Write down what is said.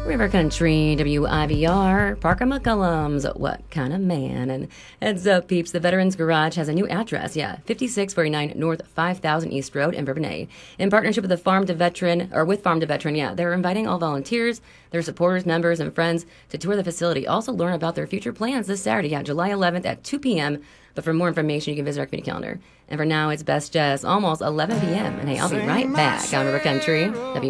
River Country, WIVR, Parker McCullum's What Kind of Man? And heads up, peeps, the Veterans Garage has a new address, 5649 North 5000 East Road in Bourbonnais. In partnership with Farm to Veteran, they're inviting all volunteers, their supporters, members, and friends to tour the facility. Also learn about their future plans this Saturday, July 11th at 2 p.m. But for more information, you can visit our community calendar. And for now, it's Best Jazz, almost 11 p.m. And hey, I'll be right back on River Country,